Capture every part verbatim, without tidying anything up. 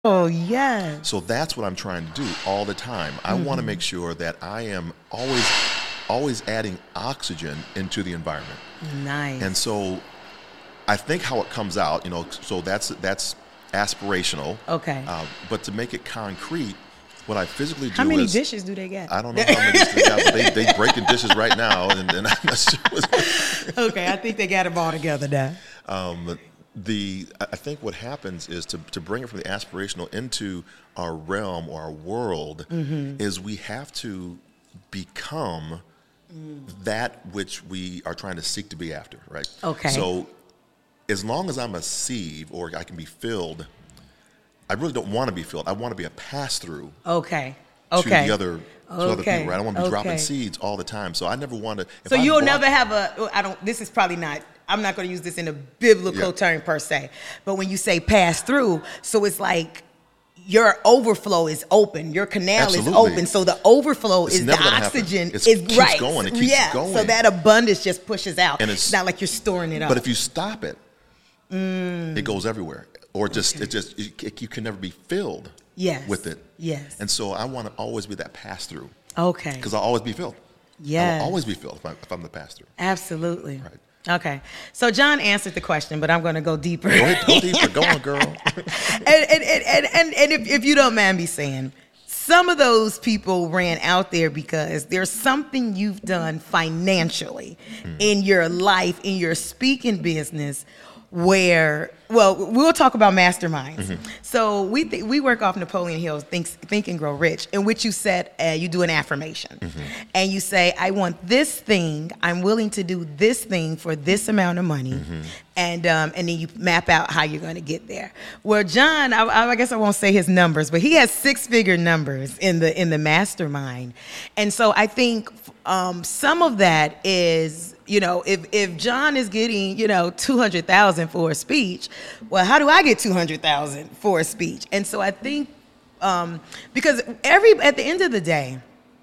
Oh, yes. So that's what I'm trying to do all the time. I mm-hmm. want to make sure that I am always, always adding oxygen into the environment. Nice. And so I think how it comes out, you know, so that's that's aspirational. Okay. Uh, but to make it concrete, what I physically do is... How many dishes do they get? I don't know how many dishes they got, but they, they breaking dishes right now. And, and I'm not sure what's okay, I think they got them all together now. Um, the I think what happens is to, to bring it from the aspirational into our realm or our world mm-hmm. is we have to become mm. that which we are trying to seek to be after, right? Okay. So as long as I'm a sieve or I can be filled, I really don't want to be filled. I want to be a pass-through. Okay. To okay. the other, to okay. other people, right? I don't want to be okay. dropping seeds all the time. So I never want to. So you'll block, never have a. I don't. This is probably not. I'm not going to use this in a biblical yeah. term per se, but when you say pass through, so it's like your overflow is open, your canal Absolutely. is open, so the overflow it's is the oxygen it is keeps right. going. It keeps yeah. going. So that abundance just pushes out. And it's, it's not like you're storing it up. But if you stop it, mm. it goes everywhere, or just okay. it just it, it, you can never be filled. Yes. With it. Yes. And so I want to always be that pass through. Okay. Because I'll always be filled. Yeah. I'll always be filled if, I, if I'm the pass through. Absolutely. Right. Okay. So John answered the question, but I'm going to go deeper. Go ahead, go deeper. Go on, girl. and and, and, and, and if, if you don't mind me saying, some of those people ran out there because there's something you've done financially hmm. in your life, in your speaking business, where, well, we'll talk about masterminds. Mm-hmm. So we th- we work off Napoleon Hill's Think, Think and Grow Rich, in which you said uh, you do an affirmation. Mm-hmm. And you say, I want this thing, I'm willing to do this thing for this amount of money. Mm-hmm. And um, and then you map out how you're going to get there. Well, John, I, I guess I won't say his numbers, but he has six-figure numbers in the in the mastermind. And so I think um, some of that is, you know, if, if John is getting, you know, two hundred thousand dollars for a speech, well, how do I get two hundred thousand dollars for a speech? And so I think, um, because every at the end of the day,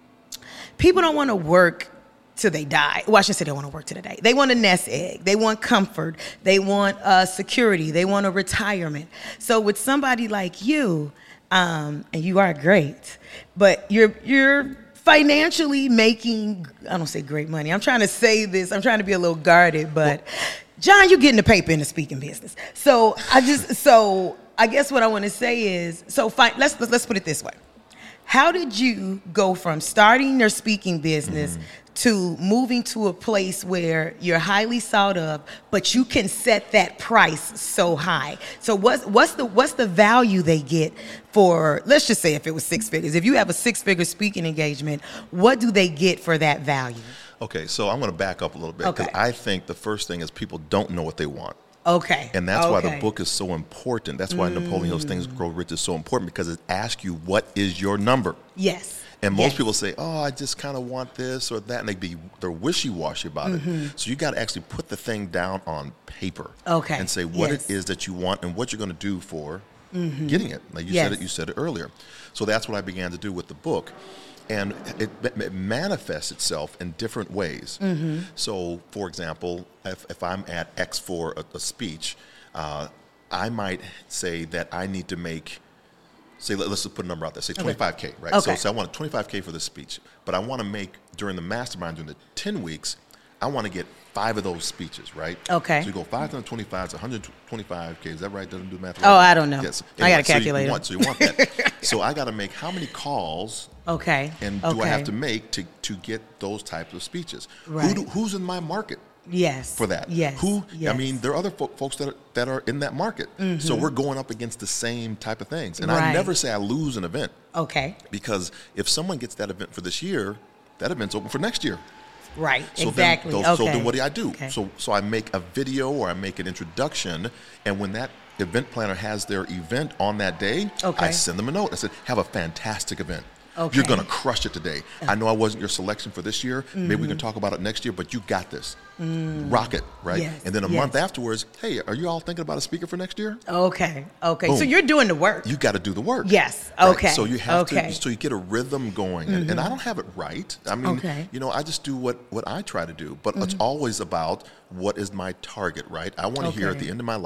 people don't want to work till they die. Well, I shouldn't say they want to work till they die. They want a nest egg. They want comfort. They want uh, security. They want a retirement. So with somebody like you, um, and you are great, but you're you're financially making, I don't say great money. I'm trying to say this. I'm trying to be a little guarded, but John, you're getting the paper in the speaking business. So I just, so I guess what I want to say is, so fine, let's let's put it this way. How did you go from starting your speaking business mm-hmm. to moving to a place where you're highly sought of, but you can set that price so high? So what's what's the what's the value they get for, let's just say if it was six figures. If you have a six-figure speaking engagement, what do they get for that value? Okay, so I'm going to back up a little bit because okay. I think the first thing is people don't know what they want. Okay. And that's okay. why the book is so important. That's why mm. Napoleon Hill's Think and Grow Rich is so important, because it asks you, what is your number? Yes. And most yes. people say, oh, I just kind of want this or that, and they be they're wishy-washy about mm-hmm. it. So you got to actually put the thing down on paper. Okay. And say what yes. it is that you want and what you're going to do for mm-hmm. getting it. Like you yes. said it, you said it earlier. So that's what I began to do with the book. And it, it manifests itself in different ways. Mm-hmm. So, for example, if, if I'm at X for a, a speech, uh, I might say that I need to make, say, let, let's just put a number out there, say twenty-five K, right? Okay. So, so I want twenty-five K for this speech, but I want to make, during the mastermind, during the ten weeks, I want to get five of those speeches, right? Okay. So you go five times twenty-five, it's one hundred twenty-five K. Is that right? Doesn't do math. Oh, I don't know. Yes. Anyway, I got a calculator. calculator. So you want, so you want that. So I got to make how many calls? Okay. And okay. do I have to make to, to get those types of speeches? Right. Who do, who's in my market? Yes. For that. Yes. Who? Yes. I mean, there are other fo- folks that are, that are in that market. Mm-hmm. So we're going up against the same type of things. And right. I never say I lose an event. Okay. Because if someone gets that event for this year, that event's open for next year. Right, so exactly. Then, those, okay. So then what do I do? Okay. So so I make a video or I make an introduction, and when that event planner has their event on that day, okay. I send them a note. I said, have a fantastic event. Okay. You're going to crush it today. I know I wasn't your selection for this year. Mm-hmm. Maybe we can talk about it next year, but you got this. Mm. Rock it, right? Yes. And then a yes. month afterwards, hey, are you all thinking about a speaker for next year? Okay, okay. Boom. So you're doing the work. You got to do the work. Yes, right? okay. So you have okay. to, so you get a rhythm going. Mm-hmm. And, and I don't have it right. I mean, okay. you know, I just do what, what I try to do. But mm-hmm. it's always about what is my target, right? I want to okay. hear at the end of my life,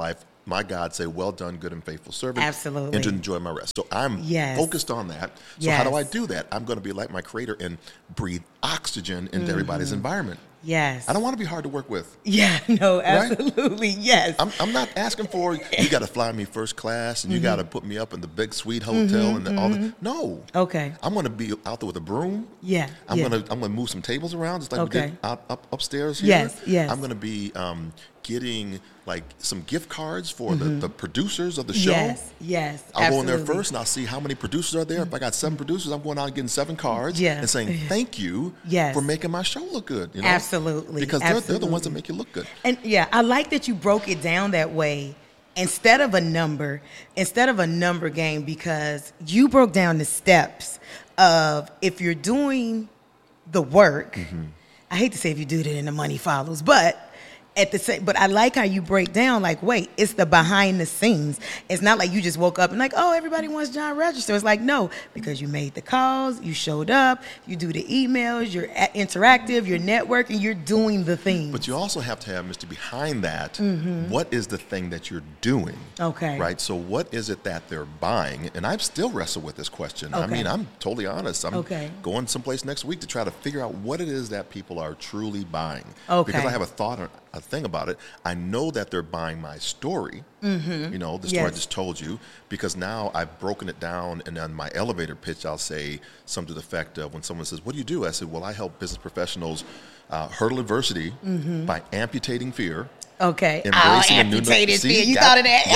my God say, well done, good and faithful servant. Absolutely. And to enjoy my rest. So I'm Yes. focused on that. So Yes. how do I do that? I'm going to be like my Creator and breathe oxygen into everybody's environment. Yes. I don't want to be hard to work with. Yeah, no, absolutely. Yes. I'm, I'm not asking for, you got to fly me first class and you got to put me up in the big suite hotel and the, all the, no. Okay. I'm going to be out there with a broom. Yeah. I'm yeah. going to I'm going to move some tables around just like we Okay. did up, up, upstairs here. Yes, yes. I'm going to be um, getting like some gift cards for the, the producers of the show. Yes, yes. I'll go in there absolutely. first and I'll see how many producers are there. If I got seven producers, I'm going out and getting seven cards Yeah. and saying thank you Yes. for making my show look good. You know? Absolutely, Because they're, they're the ones that absolutely. make you look good. And yeah, I like that you broke it down that way instead of a number, instead of a number game, because you broke down the steps of if you're doing the work. Mm-hmm. I hate to say if you do it and the money follows, but at the same, but I like how you break down, like, wait, it's the behind the scenes. It's not like you just woke up and like, oh, everybody wants John Register. It's like, no, because you made the calls, you showed up, you do the emails, you're a- interactive, you're networking, you're doing the things. But you also have to have, Mister Behind that, what is the thing that you're doing? Okay. Right? So what is it that they're buying? And I've still wrestled with this question. I Okay. mean, I'm totally honest. I'm Okay. going someplace next week to try to figure out what it is that people are truly buying. Okay. Because I have a thought, or a thing about it. I know that they're buying my story. You know, the story I Yes. just told you, because now I've broken it down, and on my elevator pitch, I'll say something to the effect of, when someone says, what do you do? I said, well, I help business professionals uh, hurdle adversity by amputating fear. Okay. Embracing oh, a new- amputated See, fear. You got- thought of that? yeah,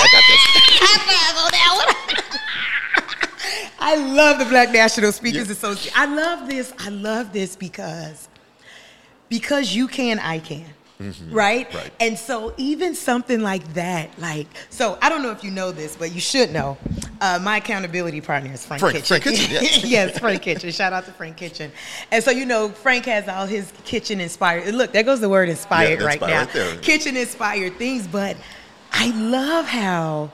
I got this. High five on that one. I love the Black National Speakers Yeah. Association. I love this. I love this because because you can, I can. Right? Right. And so even something like that, like, so I don't know if you know this, but you should know. Uh, my accountability partner is Frank, Frank- Kitchen. Frank Kitchen, yes. Yes, Frank Kitchen. Shout out to Frank Kitchen. And so, you know, Frank has all his kitchen inspired. Look, there goes the word inspired Yeah, right inspired now. right there. Kitchen inspired things, but I love how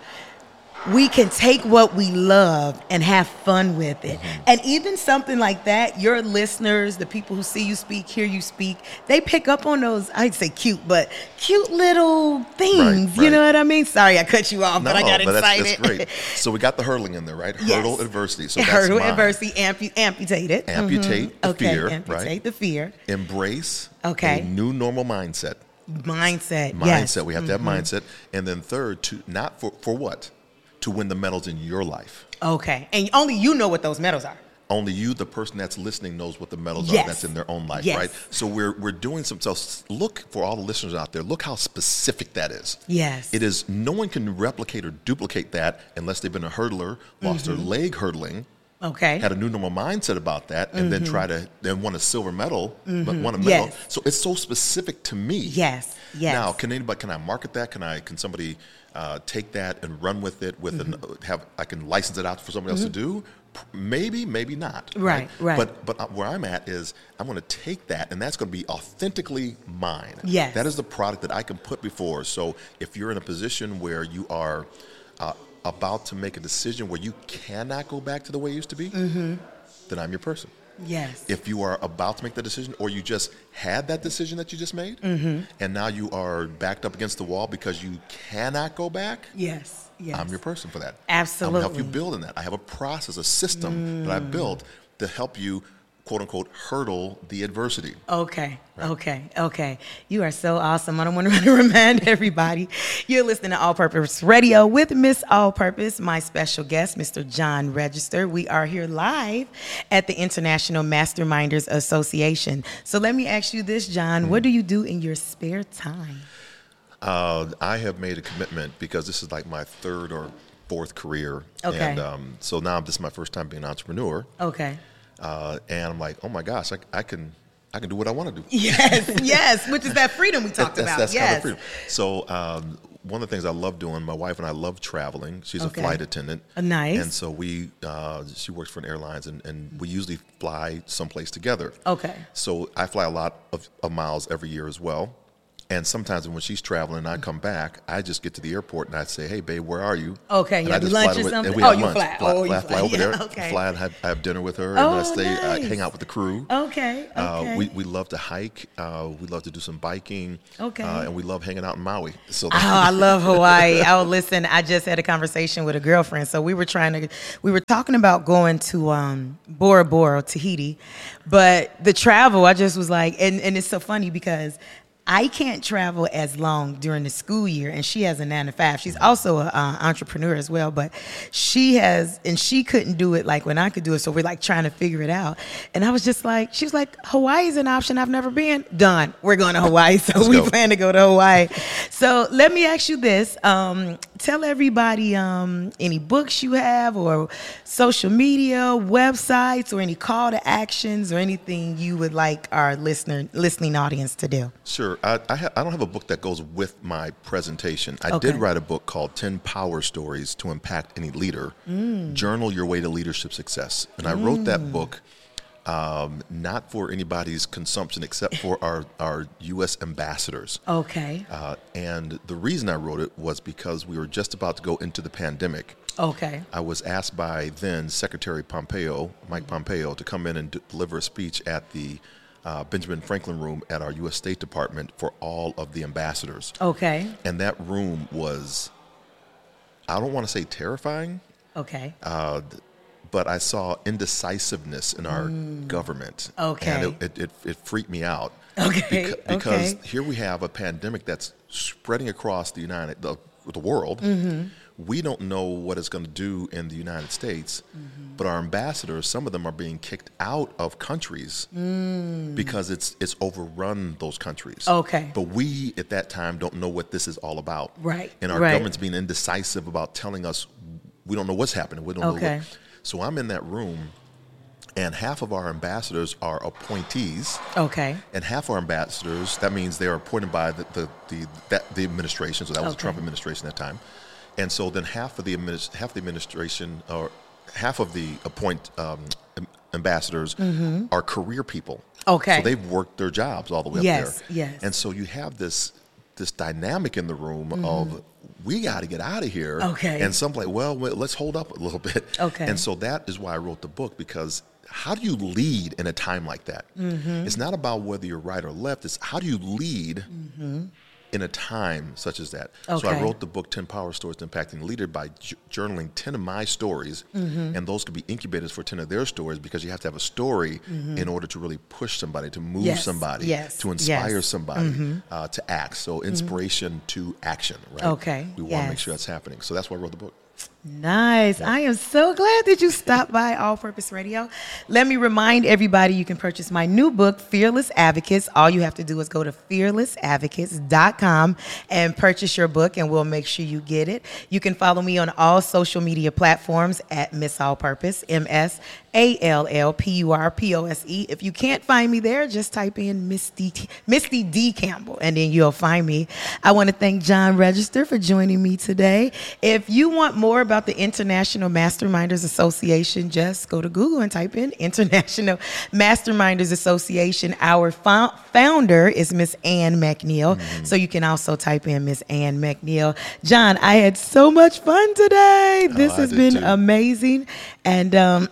we can take what we love and have fun with it. Mm-hmm. And even something like that, your listeners, the people who see you speak, hear you speak, they pick up on those, I'd say cute, but cute little things. Right, You right. know what I mean? Sorry, I cut you off, but I got but excited. That's, that's great. So we got the hurdling in there, right? Yes. Hurdle adversity. So that's Hurdle mine. adversity, ampu- amputate it. Amputate the Okay, fear, amputate right? the fear. Embrace Okay. a new normal mindset. Mindset, Mindset. yes. We have to have mindset. And then third, to not for, for what? To win the medals in your life. Okay, and only you know what those medals are. Only you, the person that's listening, knows what the medals Yes. are that's in their own life, Yes. right? So we're we're doing some. So s- look for all the listeners out there. Look how specific that is. Yes. It is. No one can replicate or duplicate that unless they've been a hurdler, lost Mm-hmm. their leg hurdling, Okay. had a new normal mindset about that, and then try to then won a silver medal, but won a medal. Mm-hmm. Yes. So it's so specific to me. Yes, yes. Now, can anybody? Can I market that? Can I? Can somebody uh, take that and run with it? With an have I can license it out for somebody else to do? P- Maybe, maybe not. Right, right. But but uh, where I'm at is I'm going to take that, and that's going to be authentically mine. Yes. That is the product that I can put before. So if you're in a position where you are uh, about to make a decision where you cannot go back to the way it used to be, then I'm your person. Yes. If you are about to make that decision, or you just had that decision that you just made, and now you are backed up against the wall because you cannot go back, yes. Yes. I'm your person for that. Absolutely. I'm going to help you build in that. I have a process, a system that I built to help you, quote unquote, hurdle the adversity. Okay, okay, okay. You are so awesome. I don't want to remind everybody you're listening to All Purpose Radio with Miss All Purpose, my special guest, Mister John Register. We are here live at the International Masterminders Association. So let me ask you this, John. What do you do in your spare time? Uh, I have made a commitment because this is like my third or fourth career. Okay. And um, so now this is my first time being an entrepreneur. Okay. Uh, and I'm like, oh my gosh, I, I can I can do what I want to do. Yes, yes, which is that freedom we talked that's, about. That's yes. kind of freedom. So um, one of the things I love doing, my wife and I love traveling. She's Okay. a flight attendant. Uh, nice. And so we, uh, she works for an airlines, and, and we usually fly someplace together. Okay. So I fly a lot of, of miles every year as well. And sometimes when she's traveling and I come back, I just get to the airport and I say, "Hey, babe, where are you?" Okay, and you I have just lunch fly or with, something? And we Oh, have you lunch. fly. Fly, Oh, you fly, fly. fly over Yeah, there, okay. fly and have, have dinner with her, Oh, and I stay, nice. uh, hang out with the crew. Okay, okay. Uh, we, we love to hike. Uh, we love to do some biking. Okay. Uh, and we love hanging out in Maui. So Oh, I love Hawaii. Oh, listen, I just had a conversation with a girlfriend. So we were trying to, we were talking about going to um, Bora Bora, Tahiti. But the travel, I just was like, and, and it's so funny because I can't travel as long during the school year, and she has a nine to five. She's also an uh, entrepreneur as well, but she has, and she couldn't do it like when I could do it. So we're like trying to figure it out. And I was just like, she was like, Hawaii is an option. I've never been. Done. We're going to Hawaii. So Let's we go. plan to go to Hawaii. So let me ask you this. Um, tell everybody um, any books you have or social media, websites, or any call to actions or anything you would like our listener listening audience to do. Sure. I I, ha- I don't have a book that goes with my presentation. I Okay. did write a book called ten Power Stories to Impact Any Leader, Mm. Journal Your Way to Leadership Success. And I wrote that book um, not for anybody's consumption except for our, our U S ambassadors. Okay. Uh, and the reason I wrote it was because we were just about to go into the pandemic. Okay. I was asked by then Secretary Pompeo, Mike Pompeo, to come in and d- deliver a speech at the uh, Benjamin Franklin Room at our U S State Department for all of the ambassadors. Okay. And that room was, I don't want to say terrifying, Okay. uh, but I saw indecisiveness in our government. Okay. And it, it, it, it freaked me out. Okay, Beca- because okay. here we have a pandemic that's spreading across the United, the, the world. Mm-hmm. We don't know what it's going to do in the United States, Mm-hmm. but our ambassadors, some of them are being kicked out of countries Mm. because it's it's overrun those countries. Okay. But we at that time don't know what this is all about. Right, And our right. government's being indecisive about telling us we don't know what's happening. We don't know Okay. what. So I'm in that room, and half of our ambassadors are appointees. Okay. And half our ambassadors, that means they're appointed by the the the, that, the administration. So that was Okay. the Trump administration at that time. And so then half of the adminis- half the administration or half of the appoint um, am- ambassadors are career people. Mm-hmm. Okay. So they've worked their jobs all the way Yes, up there. yes. And so you have this this dynamic in the room of we got to get out of here. Okay. And some like, well, wait, let's hold up a little bit. Okay. And so that is why I wrote the book, because how do you lead in a time like that? Mm-hmm. It's not about whether you're right or left. It's how do you lead in a time such as that. So I Mm-hmm. Okay. wrote the book, ten Power Stories to Impacting the Leader, by j- journaling ten of my stories, Mm-hmm. and those could be incubators for ten of their stories, because you have to have a story in order to really push somebody, to move Mm-hmm. Yes, somebody, yes, to inspire yes. somebody uh, to act. So inspiration to action, right? Okay, We want to make yes. sure that's happening. So that's why I wrote the book. Nice. I am so glad that you stopped by All Purpose Radio. Let me remind everybody you can purchase my new book, Fearless Advocates. All you have to do is go to fearless advocates dot com and purchase your book, and we'll make sure you get it. You can follow me on all social media platforms at Miss All Purpose, M S A L L P U R P O S E. If you can't find me there, just type in Misty, Misty D. Campbell, and then you'll find me. I want to thank John Register for joining me today. If you want more about the International Masterminders Association, just go to Google and type in International Masterminders Association. Our fo- founder is Miss Ann McNeil, Mm-hmm. so you can also type in Miss Ann McNeil. John, I had so much fun today. This I has did been too. amazing. And um,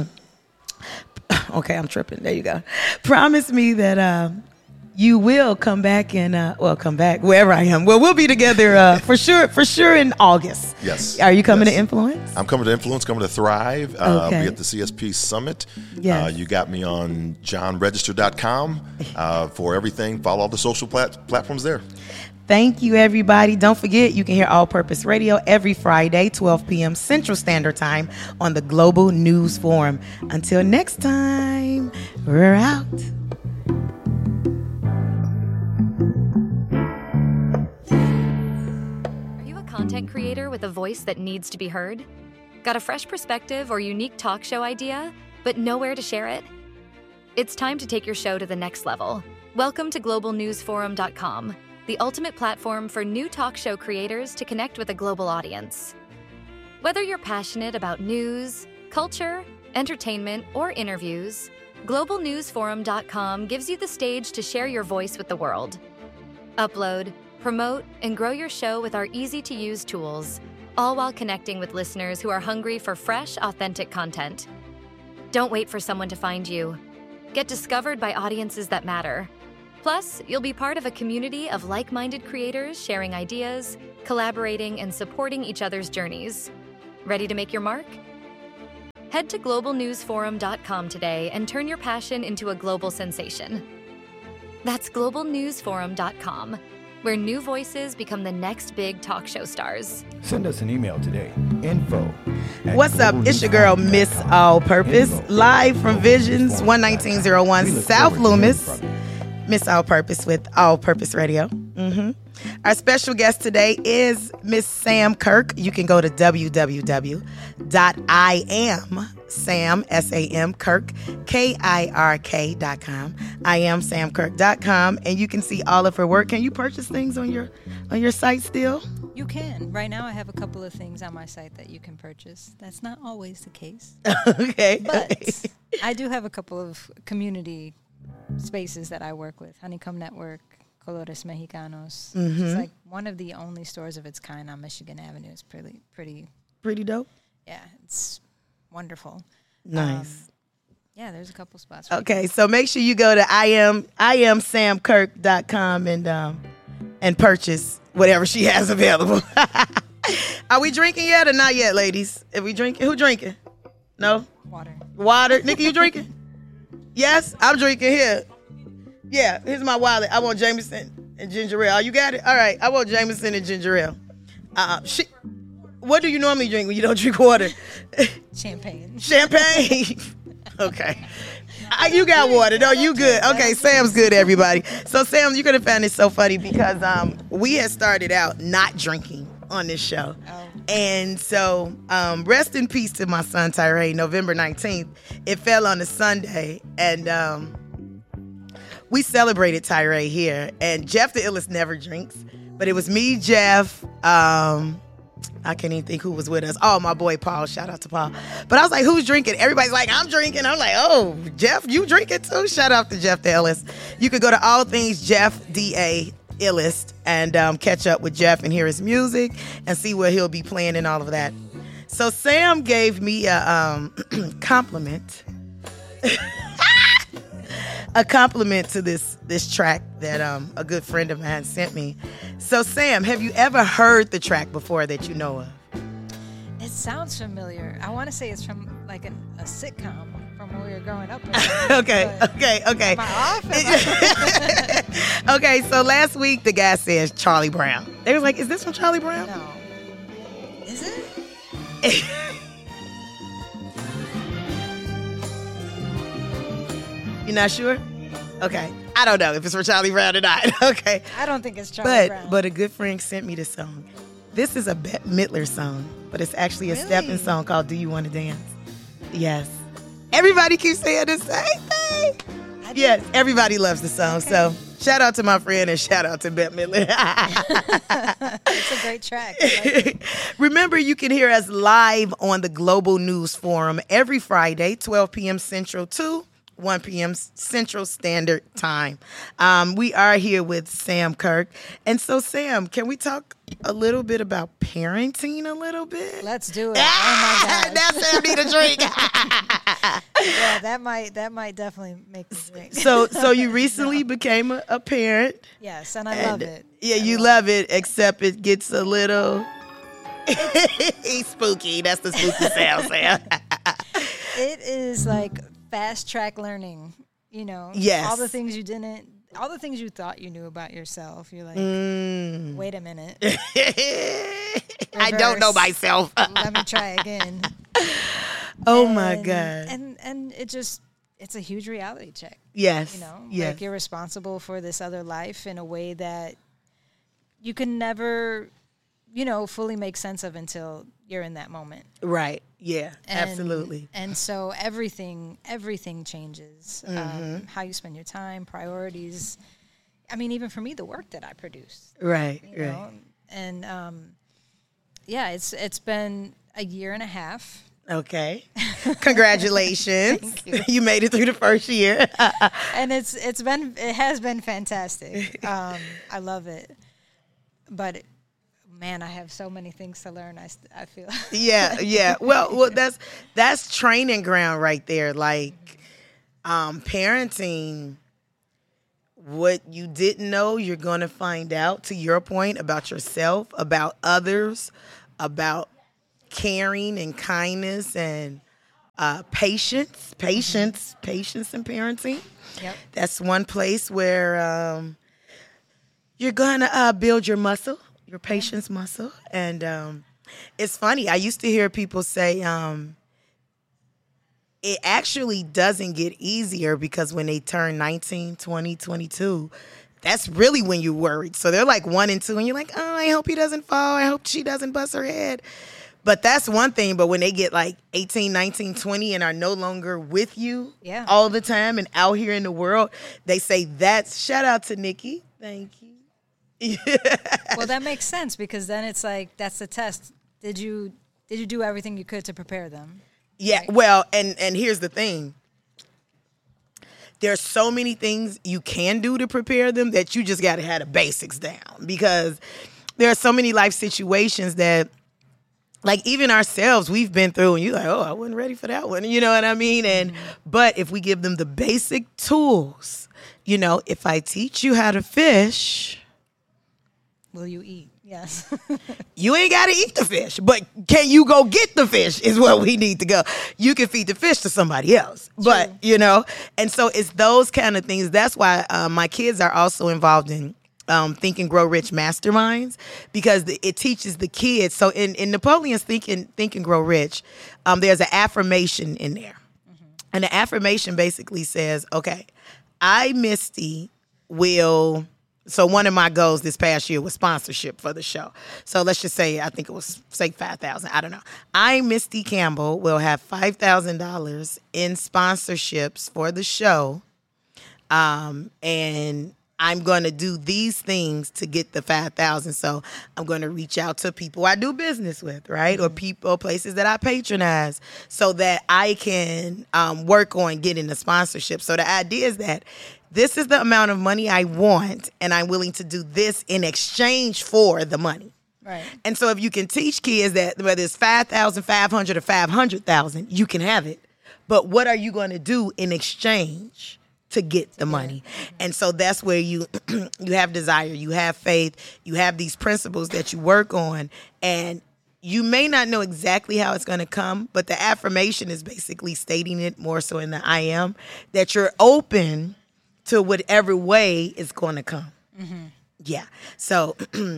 okay, I'm tripping. There you go. Promise me that uh, you will come back and uh, well, come back wherever I am. Well, we'll be together uh, for sure. For sure in August. Yes. Are you coming Yes. to Influence? I'm coming to Influence, coming to Thrive. Uh, I'll Okay. be at the C S P Summit. Yes. Uh, you got me on john register dot com uh, for everything. Follow all the social plat- platforms there. Thank you, everybody. Don't forget, you can hear All Purpose Radio every Friday, twelve p.m. Central Standard Time on the Global News Forum. Until next time, we're out. Are you a content creator with a voice that needs to be heard? Got a fresh perspective or unique talk show idea, but nowhere to share it? It's time to take your show to the next level. Welcome to global news forum dot com, the ultimate platform for new talk show creators to connect with a global audience. Whether you're passionate about news, culture, entertainment, or interviews, global news forum dot com gives you the stage to share your voice with the world. Upload, promote, and grow your show with our easy-to-use tools, all while connecting with listeners who are hungry for fresh, authentic content. Don't wait for someone to find you. Get discovered by audiences that matter. Plus, you'll be part of a community of like-minded creators sharing ideas, collaborating, and supporting each other's journeys. Ready to make your mark? Head to global news forum dot com today and turn your passion into a global sensation. That's global news forum dot com, where new voices become the next big talk show stars. Send us an email today. Info. What's up? It's your girl, Miss All Purpose, live from Visions one nineteen oh one South Loomis. Miss All Purpose with All Purpose Radio. Mm-hmm. Our special guest today is Miss Sam Kirk. You can go to w w w dot i am Sam, S A M, Kirk, K I R K dot com. I am Sam Kirk dot com, and you can see all of her work. Can you purchase things on your on your site still? You can. Right now I have a couple of things on my site that you can purchase. That's not always the case. Okay. But I do have a couple of community spaces that I work with. Honeycomb Network, Colores Mexicanos. Mm-hmm. It's like one of the only stores of its kind on Michigan Avenue. It's pretty, pretty, Pretty dope. yeah, it's wonderful. Nice. Um, yeah, there's a couple spots. where you Okay, so make sure you go to I am I am Sam Kirk dot com and um and purchase whatever she has available. Are we drinking yet or not yet, ladies? Are we drinking? Who drinking? No? can- Water. Water. Nikki, you drinking? Yes, I'm drinking here. Yeah, here's my wallet. I want Jameson and ginger ale. Oh, you got it? All right, I want Jameson and ginger ale. Uh, she, what do you normally drink when you don't drink water? Champagne. Champagne. Okay. I, you got water. No, you good. Okay, Sam's good, everybody. So, Sam, you're going to find this so funny because um, we had started out not drinking on this show. Oh. And so, um, rest in peace to my son, Tyree, November nineteenth. It fell on a Sunday, and um, we celebrated Tyree here. And Jeff the Illest never drinks, but it was me, Jeff, um... I can't even think who was with us. Oh, my boy Paul. Shout out to Paul. But I was like, who's drinking? Everybody's like, I'm drinking. I'm like, oh, Jeff, you drinking too? Shout out to Jeff the Illest. You could go to all things Jeff D A Illest and um, catch up with Jeff and hear his music and see where he'll be playing and all of that. So Sam gave me a um, compliment. A compliment to this this track that um, a good friend of mine sent me. So, Sam, have you ever heard the track before that you know of? It sounds familiar. I want to say it's from like an, a sitcom from when we were growing up. okay, okay, okay. Am I off? Am I- Okay, so last week the guy says Charlie Brown. They was like, is this from Charlie Brown? No. Is it? You're not sure? Okay. I don't know if it's for Charlie Brown or not. Okay. I don't think it's Charlie But Brown. but a good friend sent me this song. This is a Bette Midler song, but it's actually a Really? stepping song called Do You Want to Dance? Yes. Everybody keeps saying the same thing. I Yes, everybody loves the song. Okay. So shout out to my friend and shout out to Bette Midler. It's a great track. I like it. Remember, you can hear us live on the Global News Forum every Friday, twelve p.m. Central to one p.m. Central Standard Time. Um, we are here with Sam Kirk. And so, Sam, can we talk a little bit about parenting a little bit? Let's do it. Oh my Now gosh. Sam need a drink. Yeah, that might that might definitely make me drink. so, so you recently became a, a parent. Yes, and I And, love it. Yeah, I you love it, except it gets a little spooky. That's the spooky sound, Sam. It is like fast track learning, you know. Yes. All the things you didn't, all the things you thought you knew about yourself. You're like, Mm. wait a minute, I don't know Reverse. myself. let me try again. Oh my And- God. And and it just, it's a huge reality check. Yes. You know, Yes. like you're responsible for this other life in a way that you can never, you know, fully make sense of until you're in that moment. Right. Yeah. And- Absolutely. And so everything, everything changes. Mm-hmm. Um, how you spend your time, priorities. I mean, even for me, the work that I produce. Right. You Right. know? And um, yeah, it's it's been a year and a half. Okay. Congratulations. Thank you. You made it through the first year. And it's it's been it has been fantastic. Um, I love it. But man, I have so many things to learn. I, st- I feel. Yeah, yeah. Well, well, that's that's training ground right there. Like um, parenting. What you didn't know, you're going to find out, to your point, about yourself, about others, about caring and kindness and uh, patience, patience, mm-hmm. patience in parenting. Yep. That's one place where um, you're going to uh, build your muscle, your patience muscle. And um, it's funny. I used to hear people say, um, it actually doesn't get easier because when they turn nineteen, twenty, twenty-two, that's really when you're worried. So they're like one and two, and you're like, oh, I hope he doesn't fall. I hope she doesn't bust her head. But that's one thing. But when they get like eighteen, nineteen, twenty and are no longer with you yeah. all the time and out here in the world, they say that's, shout out to Nikki. Thank you. Well, that makes sense because then it's like, that's the test. Did you did you do everything you could to prepare them? Yeah, right. well, and, and here's the thing. There's so many things you can do to prepare them that you just got to have the basics down because there are so many life situations that, like, even ourselves, we've been through, and you're like, oh, I wasn't ready for that one. You know what I mean? And mm-hmm. But if we give them the basic tools, you know, if I teach you how to fish, will you eat? Yes. You ain't got to eat the fish, but can you go get the fish is what we need to go. You can feed the fish to somebody else, True. But, you know, and so it's those kind of things. That's why uh, my kids are also involved in um, Think and Grow Rich masterminds because the, it teaches the kids. So in, in Napoleon's Think and, Think and Grow Rich, um, there's an affirmation in there. Mm-hmm. And the affirmation basically says, okay, I, Misty, will... So one of my goals this past year was sponsorship for the show. So let's just say, I think it was, say, five thousand dollars. I don't know. I, Misty Campbell, will have five thousand dollars in sponsorships for the show. Um, and I'm going to do these things to get the five thousand dollars. So I'm going to reach out to people I do business with, right? Mm-hmm. Or people, places that I patronize so that I can um, work on getting the sponsorship. So the idea is that this is the amount of money I want, and I'm willing to do this in exchange for the money. Right. And so if you can teach kids that whether it's five thousand five hundred dollars or five hundred thousand dollars, you can have it. But what are you going to do in exchange to get the money? Mm-hmm. And so that's where you you have desire, you have faith, you have these principles that you work on, and you may not know exactly how it's going to come, but the affirmation is basically stating it more so in the I am, that you're open to whatever way it's going to come. Mm-hmm. Yeah. So,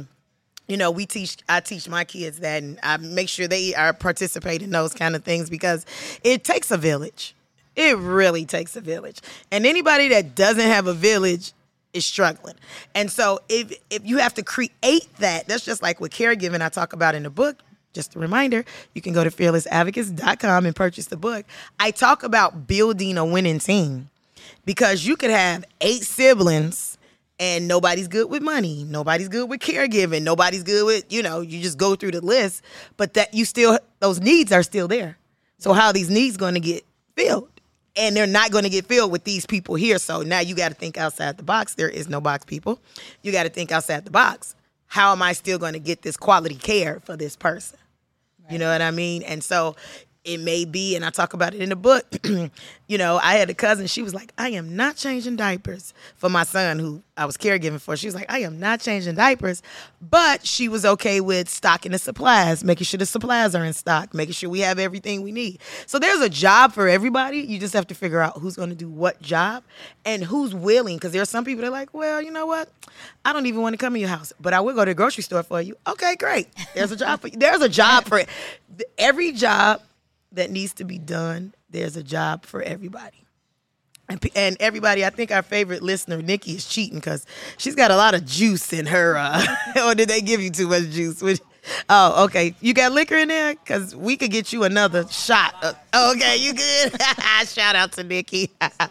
you know, we teach, I teach my kids that, and I make sure they are participating in those kind of things because it takes a village. It really takes a village. And anybody that doesn't have a village is struggling. And so if if you have to create that, that's just like with caregiving I talk about in the book. Just a reminder, you can go to fearless advocates dot com and purchase the book. I talk about building a winning team. Because you could have eight siblings and nobody's good with money. Nobody's good with caregiving. Nobody's good with, you know, you just go through the list. But that you still, those needs are still there. So how are these needs going to get filled? And they're not going to get filled with these people here. So now you got to think outside the box. There is no box, people. You got to think outside the box. How am I still going to get this quality care for this person? Right. You know what I mean? And so it may be, and I talk about it in the book, you know, I had a cousin, she was like, I am not changing diapers for my son who I was caregiving for. She was like, I am not changing diapers, but she was okay with stocking the supplies, making sure the supplies are in stock, making sure we have everything we need. So there's a job for everybody. You just have to figure out who's going to do what job and who's willing, because there are some people that are like, well, you know what? I don't even want to come in your house, but I will go to the grocery store for you. Okay, great. There's a job for you. There's a job for it. Every job that needs to be done, there's a job for everybody. And, and everybody, I think our favorite listener, Nikki, is cheating because she's got a lot of juice in her. Uh, or did they give you too much juice? Which, oh, okay. You got liquor in there? Because we could get you another shot. Uh, okay, you good? Shout out to Nikki.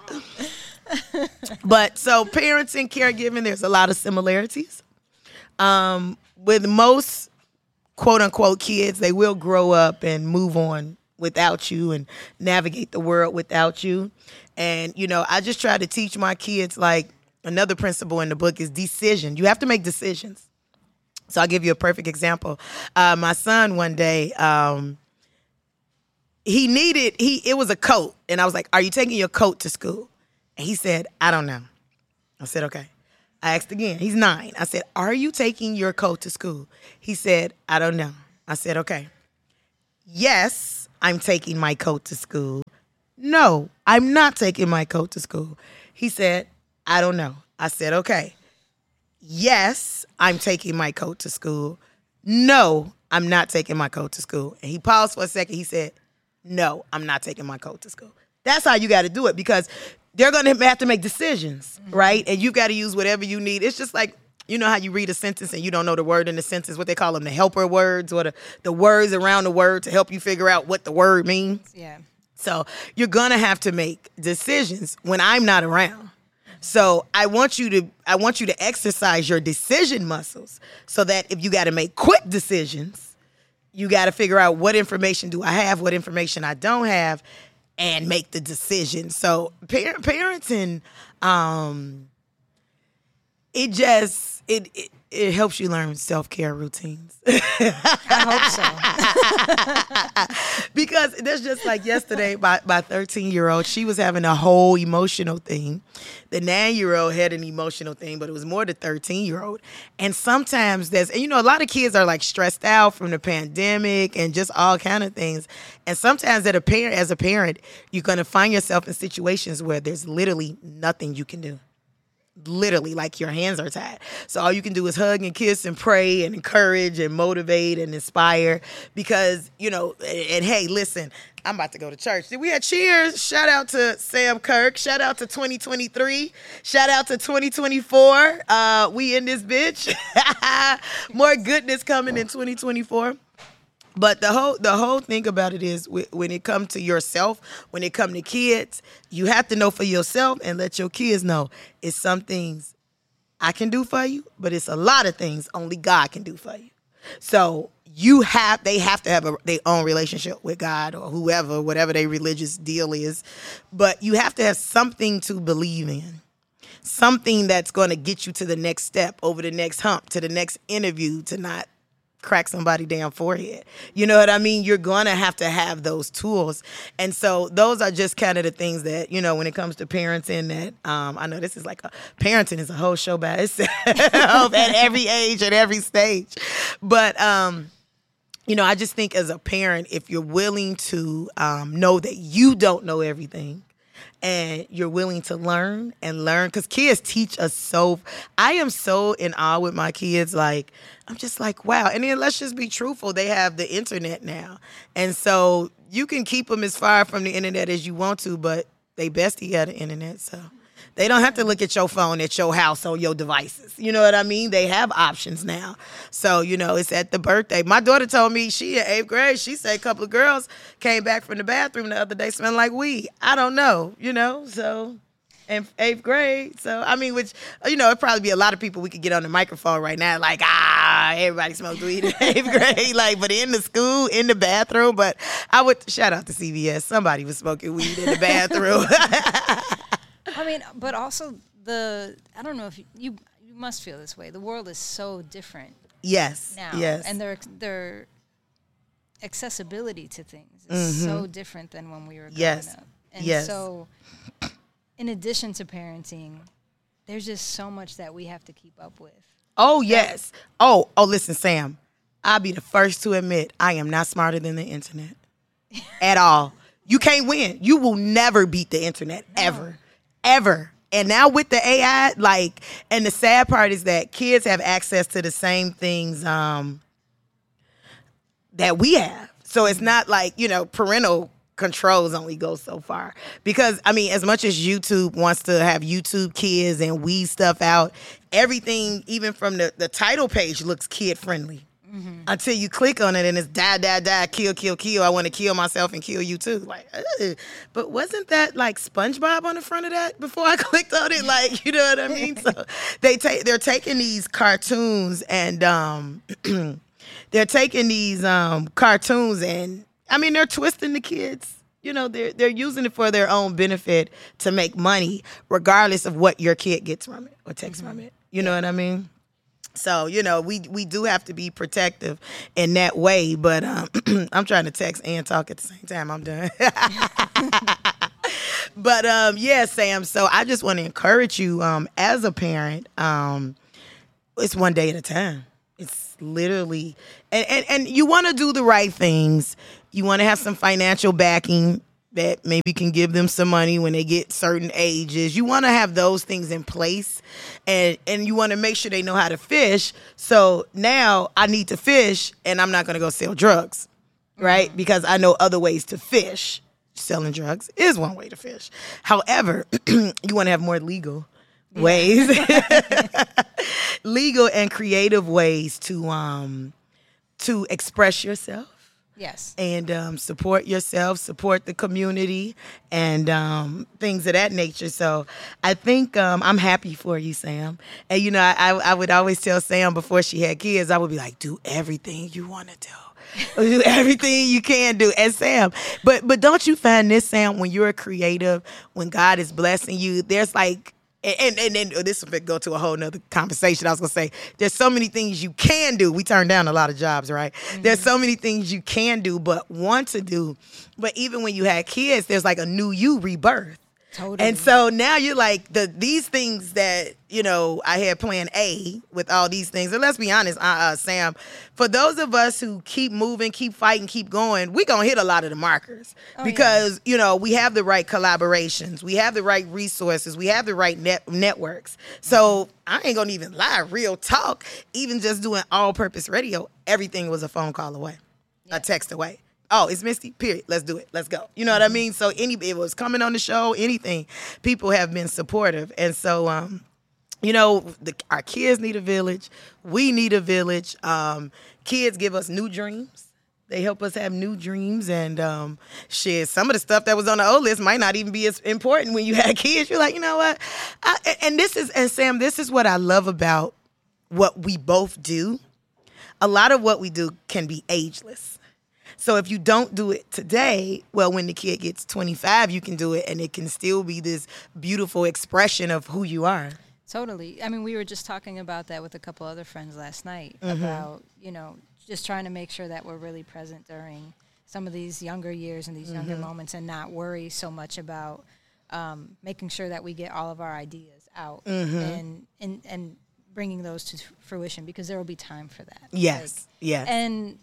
But so parenting, caregiving, there's a lot of similarities. Um, with most quote unquote kids, they will grow up and move on without you and navigate the world without you. And, you know, I just try to teach my kids, like, another principle in the book is decision. You have to make decisions. So I'll give you a perfect example. Uh, my son one day, um, he needed, he it was a coat. And I was like, are you taking your coat to school? And he said, I don't know. I said, okay. I asked again. He's nine. I said, are you taking your coat to school? He said, I don't know. I said, okay. Yes, I'm taking my coat to school. No, I'm not taking my coat to school. He said, I don't know. I said, okay. Yes, I'm taking my coat to school. No, I'm not taking my coat to school. And he paused for a second. He said, no, I'm not taking my coat to school. That's how you got to do it, because they're going to have to make decisions, right? And you've got to use whatever you need. It's just like, you know how you read a sentence and you don't know the word in the sentence, what they call them, the helper words, or the, the words around the word to help you figure out what the word means. Yeah. So you're going to have to make decisions when I'm not around. So I want you to I want you to exercise your decision muscles so that if you got to make quick decisions, you got to figure out what information do I have, what information I don't have, and make the decision. So par- parenting, um, it just it, it it helps you learn self-care routines. I hope so. Because there's just like yesterday, my my thirteen-year-old, she was having a whole emotional thing. The nine-year-old had an emotional thing, but it was more the thirteen-year-old. And sometimes there's, and you know, a lot of kids are like stressed out from the pandemic and just all kind of things. And sometimes as a parent, as a parent, you're going to find yourself in situations where there's literally nothing you can do. Literally, like your hands are tied. So all you can do is hug and kiss and pray and encourage and motivate and inspire, because, you know, and, and hey, listen, I'm about to go to church. Did we have cheers? Shout out to Sam Kirk. Shout out to twenty twenty-three. Shout out to twenty twenty-four. Uh, we in this bitch. More goodness coming in twenty twenty-four. But the whole the whole thing about it is, when it comes to yourself, when it comes to kids, you have to know for yourself and let your kids know it's some things I can do for you, but it's a lot of things only God can do for you. So you have they have to have a, their own relationship with God or whoever, whatever their religious deal is. But you have to have something to believe in. Something that's going to get you to the next step, over the next hump, to the next interview, to not crack somebody's damn forehead. You know what I mean? You're going to have to have those tools. And so those are just kind of the things that, you know, when it comes to parenting, that um, I know this is like a, parenting is a whole show by itself at every age, at every stage. But, um, you know, I just think as a parent, if you're willing to um, know that you don't know everything, and you're willing to learn and learn, because kids teach us so. I am so in awe with my kids. Like, I'm just like, wow. And then let's just be truthful. They have the internet now. And so you can keep them as far from the internet as you want to, but they bestie got the internet. So they don't have to look at your phone at your house on your devices. You know what I mean? They have options now. So, you know, it's at the birthday. My daughter told me she in eighth grade, she said a couple of girls came back from the bathroom the other day smelling like weed. I don't know, you know, so in eighth grade. So, I mean, which, you know, it'd probably be a lot of people we could get on the microphone right now, like, ah, everybody smoked weed in eighth grade. Like, but in the school, in the bathroom. But I would, shout out to C B S. Somebody was smoking weed in the bathroom. I mean, but also the, I don't know if you, you, you must feel this way. The world is so different. Yes. Now. Yes. And their, their accessibility to things is Mm-hmm. so different than when we were growing Yes. up. And Yes. so, in addition to parenting, there's just so much that we have to keep up with. Oh, yes. Oh, oh, listen, Sam. I'll be the first to admit I am not smarter than the internet at all. You can't win. You will never beat the internet, no. ever. Ever. And now with the A I, like, and the sad part is that kids have access to the same things um, that we have. So it's not like, you know, parental controls only go so far. Because, I mean, as much as YouTube wants to have YouTube kids and weed stuff out, everything, even from the, the title page, looks kid-friendly. Mm-hmm. Until you click on it and it's die, die, die, kill, kill, kill. I want to kill myself and kill you too. Like, ugh. But wasn't that like SpongeBob on the front of that before I clicked on it? Like, you know what I mean? So they take they're taking these cartoons and um, they're taking these um, cartoons and I mean, they're twisting the kids. You know, they're they're using it for their own benefit to make money, regardless of what your kid gets from it or takes mm-hmm. from it. You know what I mean? So, you know, we we do have to be protective in that way. But um, I'm trying to text and talk at the same time. I'm done. But um, yeah, Sam. So I just want to encourage you um, as a parent. Um, it's one day at a time. It's literally, and, and, and you want to do the right things. You want to have some financial backing that maybe can give them some money when they get certain ages. You want to have those things in place, and, and you want to make sure they know how to fish. So now I need to fish, and I'm not going to go sell drugs, right? Mm-hmm. Because I know other ways to fish. Selling drugs is one way to fish. However, you want to have more legal ways, legal and creative ways to um to express yourself. Yes. And um, support yourself, support the community, and um, things of that nature. So I think um, I'm happy for you, Sam. And, you know, I, I would always tell Sam before she had kids, I would be like, do everything you want to do. Do everything you can do. And Sam, but but don't you find this, Sam, when you're a creative, when God is blessing you, there's like, and and, and this will go to a whole nother conversation. I was going to say, there's so many things you can do. We turn down a lot of jobs, right? Mm-hmm. There's so many things you can do, but want to do. But even when you had kids, there's like a new you rebirth. Totally. And so now you're like, the these things that, you know, I had plan A with all these things. And let's be honest, uh, uh, Sam, for those of us who keep moving, keep fighting, keep going, we're going to hit a lot of the markers. Oh, because, yeah. you know, we have the right collaborations. We have the right resources. We have the right net- networks. So I ain't going to even lie, real talk. Even just doing all-purpose radio, everything was a phone call away, yeah. a text away. Oh, it's Misty, period. Let's do it. Let's go. You know what I mean? So any it was coming on the show, anything, people have been supportive. And so, um, you know, the, our kids need a village. We need a village. Um, kids give us new dreams. They help us have new dreams. And um, shit, some of the stuff that was on the old list might not even be as important when you had kids. You're like, you know what? I, and this is, and Sam, this is what I love about what we both do. A lot of what we do can be ageless. So if you don't do it today, well, when the kid gets twenty-five, you can do it, and it can still be this beautiful expression of who you are. Totally. I mean, we were just talking about that with a couple other friends last night mm-hmm. about, you know, just trying to make sure that we're really present during some of these younger years and these mm-hmm. younger moments, and not worry so much about um, making sure that we get all of our ideas out mm-hmm. and, and and bringing those to fruition, because there will be time for that. Yes, like, yes. And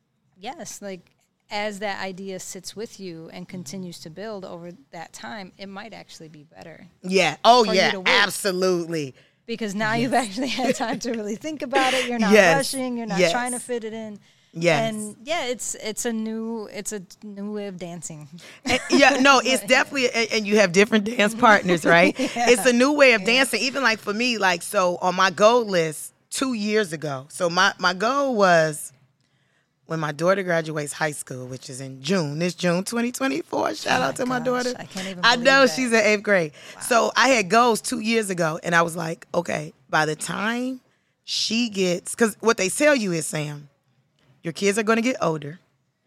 yes, like, as that idea sits with you and continues to build over that time, it might actually be better. Yeah. Oh, yeah, absolutely. Because now yes. you've actually had time to really think about it. You're not yes. rushing. You're not yes. trying to fit it in. Yes. And yeah, it's it's a new it's a new way of dancing. And, yeah, no, it's definitely, and, and you have different dance partners, right? yeah. It's a new way of yeah. dancing. Even like for me, like, so on my goal list two years ago. So my, my goal was, when my daughter graduates high school, which is in June, this June twenty twenty-four. Shout oh out to my, my daughter. I can't even I know that. She's in eighth grade. Wow. So I had goals two years ago, and I was like, okay, by the time she gets, because what they tell you is, Sam, your kids are going to get older.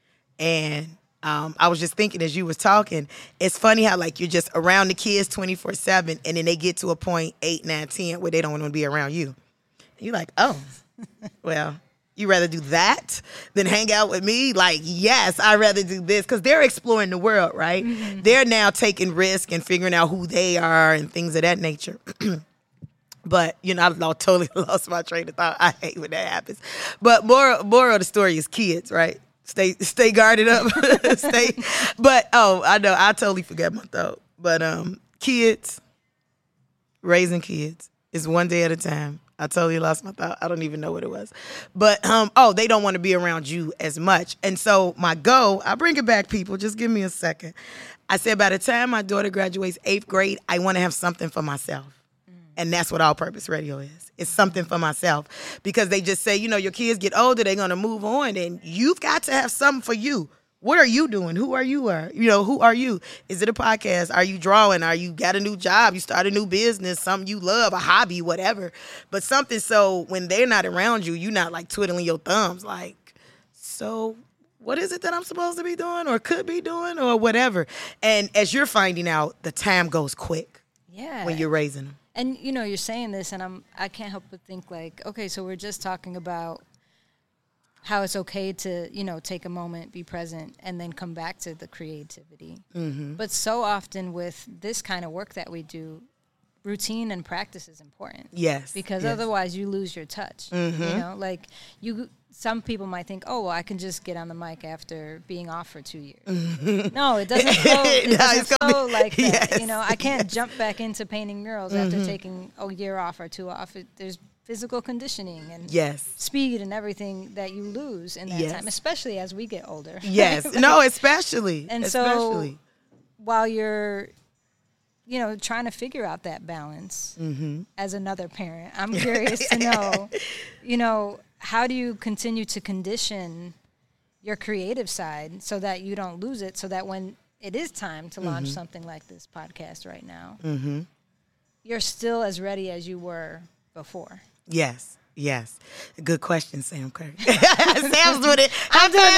And um, I was just thinking as you was talking, it's funny how, like, you're just around the kids twenty-four seven, and then they get to a point, eight, nine, ten, where they don't want to be around you. And you're like, oh, well, you rather do that than hang out with me? Like, yes, I'd rather do this, because they're exploring the world, right? Mm-hmm. They're now taking risk and figuring out who they are and things of that nature. But, you know, I totally lost my train of thought. I hate when that happens. But more, more of the story is kids, right? Stay stay guarded up. stay. But, oh, I know, I totally forgot my thought. But um, kids, raising kids is one day at a time. I totally lost my thought. I don't even know what it was. But, um, oh, they don't want to be around you as much. And so my goal, I'll bring it back, people. Just give me a second. I said by the time my daughter graduates eighth grade, I want to have something for myself. Mm. And that's what all-purpose radio is. It's something for myself. Because they just say, you know, your kids get older, they're going to move on. And you've got to have something for you. What are you doing? Who are you? Are you know, who are you? Is it a podcast? Are you drawing? Are you got a new job? You start a new business, something you love, a hobby, whatever. But something so when they're not around you, you're not like twiddling your thumbs like, so what is it that I'm supposed to be doing or could be doing or whatever. And as you're finding out, the time goes quick Yeah. when you're raising them. And, you know, you're saying this, and I'm, I can't help but think, like, okay, so we're just talking about how it's okay to, you know, take a moment, be present, and then come back to the creativity. Mm-hmm. But so often with this kind of work that we do, routine and practice is important. Yes. Because yes. otherwise you lose your touch. Mm-hmm. You know, like you some people might think, oh, well, I can just get on the mic after being off for two years. Mm-hmm. No, it doesn't flow, it no, doesn't flow be, like that. Yes, you know, I can't yes. jump back into painting murals mm-hmm. after taking a year off or two off. It, there's physical conditioning and yes. speed and everything that you lose in that yes. time, especially as we get older. Yes. Like, no, especially. And especially. so while you're, you know, trying to figure out that balance mm-hmm. as another parent, I'm curious to know, you know, how do you continue to condition your creative side so that you don't lose it, so that when it is time to launch mm-hmm. something like this podcast right now, mm-hmm. you're still as ready as you were before? Yes. Yes. Good question, Sam Kirk. Sam's doing it. I'm doing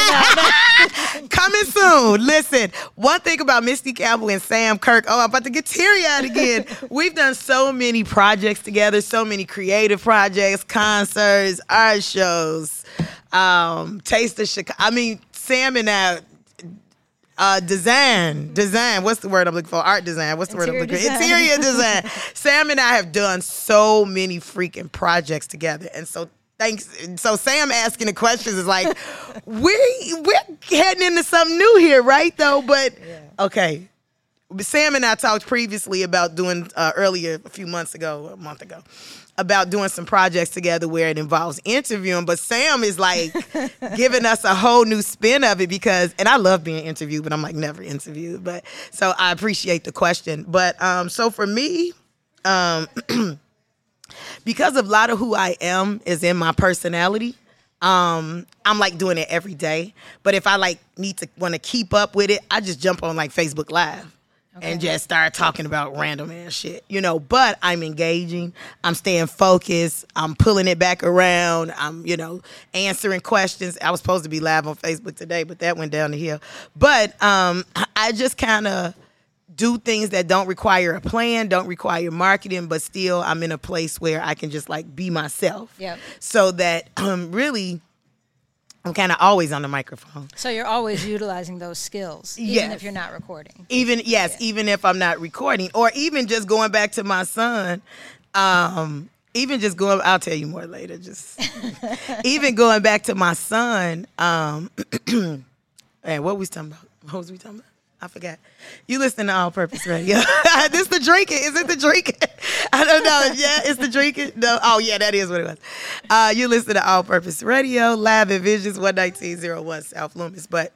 the interview now. Coming soon. Listen, one thing about Misty Campbell and Sam Kirk, oh, I'm about to get teary-eyed again. We've done so many projects together, so many creative projects, concerts, art shows, um, Taste of Chicago. I mean, Sam and I, Uh, design, design. What's the word I'm looking for? Art design. What's the Interior word I'm looking for? design. Interior design. Sam and I have done so many freaking projects together, and so thanks. So Sam asking the questions is like, we we're heading into something new here, right? Though, but yeah. okay. Sam and I talked previously about doing uh, earlier a few months ago, a month ago, about doing some projects together where it involves interviewing. But Sam is like giving us a whole new spin of it because, and I love being interviewed, but I'm like never interviewed. But so I appreciate the question. But um, so for me, um, because of a lot of who I am is in my personality. Um, I'm like doing it every day. But if I like need to want to keep up with it, I just jump on like Facebook Live. Okay. And just start talking about random ass shit, you know, but I'm engaging, I'm staying focused, I'm pulling it back around, I'm, you know, answering questions. I was supposed to be live on Facebook today, but that went down the hill. But um, I just kind of do things that don't require a plan, don't require marketing, but still I'm in a place where I can just like be myself. Yep. So that um, really, I'm kind of always on the microphone. So you're always utilizing those skills, even yes. if you're not recording. Even, yes, yeah. even if I'm not recording. Or even just going back to my son, um, even just going, I'll tell you more later, just even going back to my son, um, and what was we talking about? What was we talking about? I forgot. You listen to All Purpose Radio. This the drinking. Is it the drinking? I don't know. Yeah, it's the drinking. No. Oh, yeah, that is what it was. Uh, you listen to All Purpose Radio, live at Visions one nineteen oh one South Loomis. But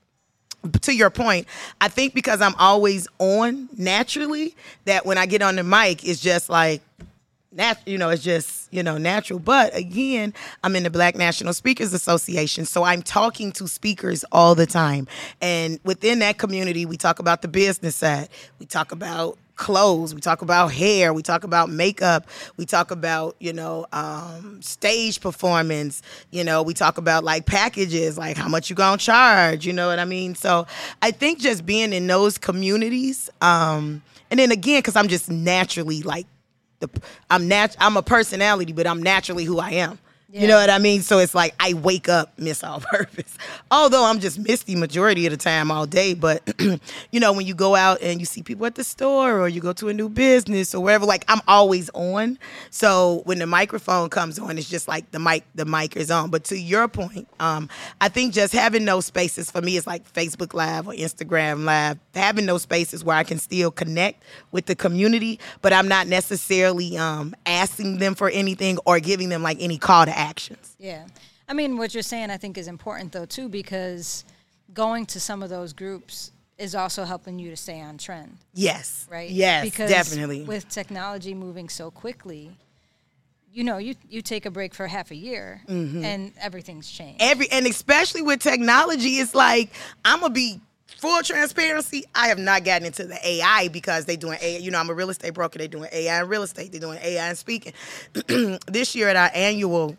to your point, I think because I'm always on naturally, that when I get on the mic, it's just like, nat- you know, it's just, you know, natural. But again, I'm in the Black National Speakers Association, so I'm talking to speakers all the time. And within that community, we talk about the business side. We talk about clothes. We talk about hair. We talk about makeup. We talk about, you know, um, stage performance. You know, we talk about like packages, like how much you gonna charge. You know what I mean? So I think just being in those communities, um, and then again, because I'm just naturally like, the, I'm nat- I'm a personality, but I'm naturally who I am. Yeah. You know what I mean? So it's like I wake up Miss All Purpose. Although I'm just Misty majority of the time all day. But, you know, when you go out and you see people at the store or you go to a new business or wherever, like I'm always on. So when the microphone comes on, it's just like the mic, the mic is on. But to your point, um, I think just having those spaces for me is like Facebook Live or Instagram Live, having those spaces where I can still connect with the community, but I'm not necessarily um, asking them for anything or giving them like any call to action. Actions. Yeah. I mean, what you're saying, I think, is important, though, too, because going to some of those groups is also helping you to stay on trend. Yes. Right? Yes, because definitely. With technology moving so quickly, you know, you, you take a break for half a year, mm-hmm. and everything's changed. Every And especially with technology, it's like, I'm going to be full transparency, I have not gotten into the A I because they doing A I. You know, I'm a real estate broker. They're doing A I in real estate. They're doing A I in speaking. This year at our annual